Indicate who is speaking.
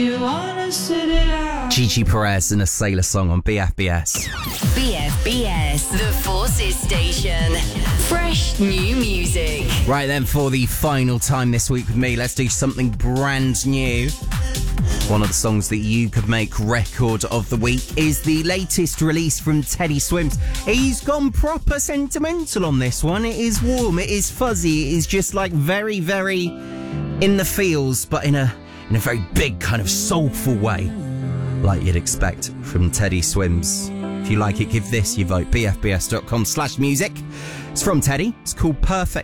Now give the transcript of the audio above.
Speaker 1: Gigi Perez and a Sailor Song on BFBS.
Speaker 2: BFBS, the Forces Station. Fresh new music.
Speaker 1: Right then, for the final time this week with me, let's do something brand new. One of the songs that you could make record of the week is the latest release from Teddy Swims. He's gone proper sentimental on this one. It is warm, it is fuzzy, it is just like very, very in the feels, but in a very big kind of soulful way, like you'd expect from Teddy Swims. If you like it, give this your vote. bfbs.com/music. It's from Teddy. It's called Perfect.